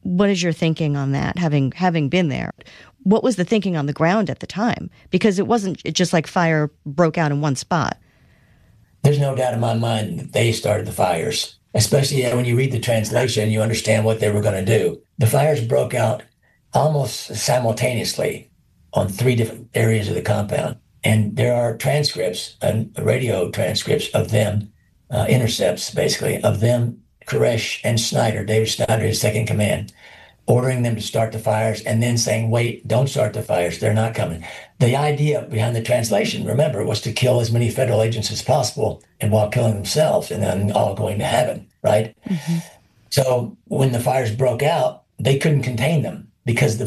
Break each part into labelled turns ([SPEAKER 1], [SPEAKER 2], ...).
[SPEAKER 1] What is your thinking on that, having been there? What was the thinking on the ground at the time? Because it wasn't just like fire broke out in one spot.
[SPEAKER 2] There's no doubt in my mind that they started the fires, especially when you read the translation, you understand what they were going to do. The fires broke out almost simultaneously on three different areas of the compound. And there are transcripts and radio transcripts of them, intercepts basically, of them, Koresh and Snyder, David Snyder, his second in command, ordering them to start the fires and then saying, wait, don't start the fires. They're not coming. The idea behind the translation, remember, was to kill as many federal agents as possible and while killing themselves and then all going to heaven, right?
[SPEAKER 1] Mm-hmm.
[SPEAKER 2] So when the fires broke out, they couldn't contain them because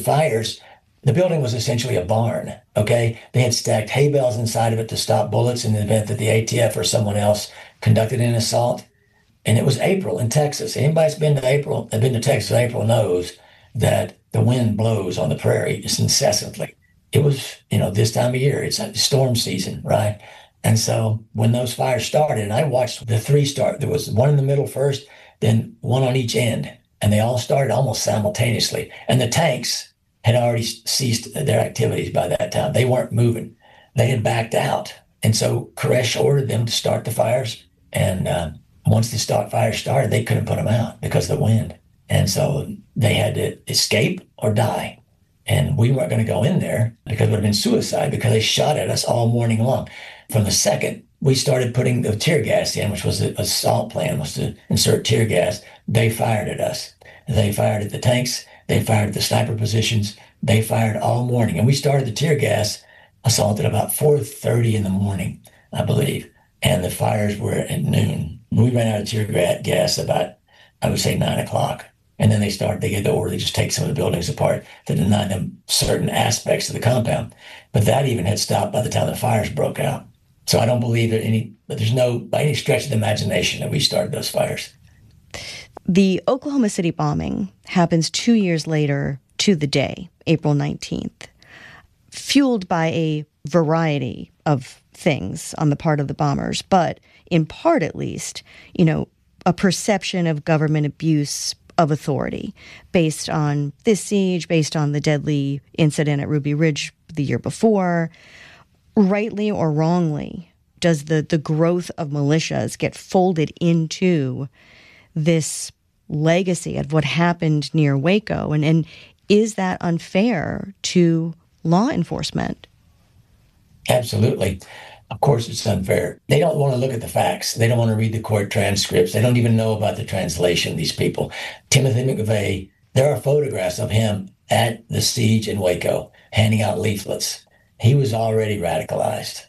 [SPEAKER 2] the building was essentially a barn, okay? They had stacked hay bales inside of it to stop bullets in the event that the ATF or someone else conducted an assault. And it was April in Texas. Anybody that's been to Texas in April knows that the wind blows on the prairie just incessantly. It was, this time of year, it's storm season, right? And so when those fires started, and I watched the three start, there was one in the middle first, then one on each end, and they all started almost simultaneously. And the tanks had already ceased their activities by that time. They weren't moving. They had backed out. And so Koresh ordered them to start the fires. And once the fires started, they couldn't put them out because of the wind. And so they had to escape or die. And we weren't going to go in there because it would have been suicide because they shot at us all morning long. From the second we started putting the tear gas in, which was the assault plan, was to insert tear gas, they fired at us. They fired at the tanks. They fired at the sniper positions. They fired all morning. And we started the tear gas assault at about 4:30 in the morning, I believe. And the fires were at noon. We ran out of tear gas about, I would say, 9 o'clock. And then they get the order to just take some of the buildings apart to deny them certain aspects of the compound. But that even had stopped by the time the fires broke out. So I don't believe there's no, by any stretch of the imagination, that we started those fires.
[SPEAKER 1] The Oklahoma City bombing happens 2 years later to the day, April 19th, fueled by a variety of things on the part of the bombers, but in part at least, a perception of government abuse of authority based on this siege, based on the deadly incident at Ruby Ridge the year before. Rightly or wrongly, does the growth of militias get folded into this legacy of what happened near Waco? And is that unfair to law enforcement?
[SPEAKER 2] Absolutely. Of course, it's unfair. They don't want to look at the facts. They don't want to read the court transcripts. They don't even know about the translation, these people. Timothy McVeigh, there are photographs of him at the siege in Waco, handing out leaflets. He was already radicalized,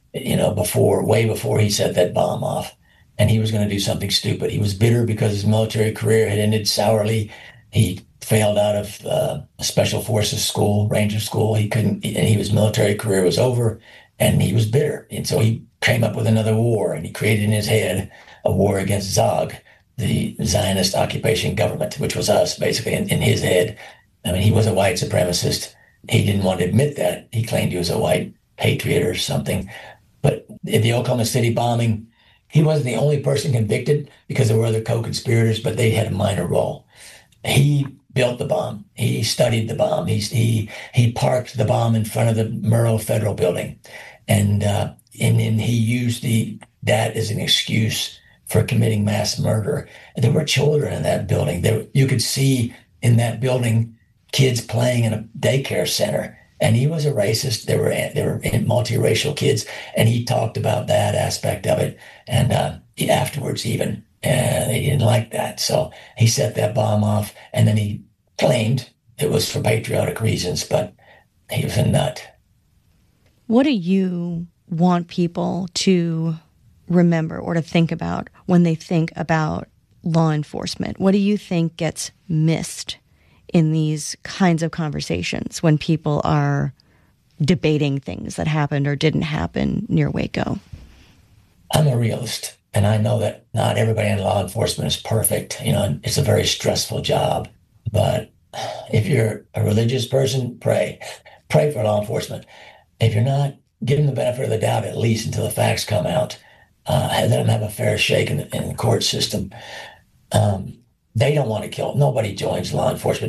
[SPEAKER 2] way before he set that bomb off. And he was going to do something stupid. He was bitter because his military career had ended sourly. He failed out of a special forces school, Ranger school. His military career was over. And he was bitter. And so he came up with another war, and he created in his head a war against Zog, the Zionist occupation government, which was us, basically, in his head. I mean, he was a white supremacist. He didn't want to admit that. He claimed he was a white patriot or something. But in the Oklahoma City bombing, he wasn't the only person convicted because there were other co-conspirators, but they had a minor role. He built the bomb. He studied the bomb. He parked the bomb in front of the Murrow Federal Building. And then he used that as an excuse for committing mass murder. And there were children in that building. You could see in that building kids playing in a daycare center. And he was a racist. They were multiracial kids. And he talked about that aspect of it. And afterwards even, they didn't like that. So he set that bomb off. And then he claimed it was for patriotic reasons, but he was a nut.
[SPEAKER 1] What do you want people to remember or to think about when they think about law enforcement? What do you think gets missed in these kinds of conversations when people are debating things that happened or didn't happen near Waco?
[SPEAKER 2] I'm a realist, and I know that not everybody in law enforcement is perfect. It's a very stressful job. But if you're a religious person, pray for law enforcement. If you're not, give them the benefit of the doubt, at least until the facts come out. Let them have a fair shake in the court system. They don't want to kill. Nobody joins law enforcement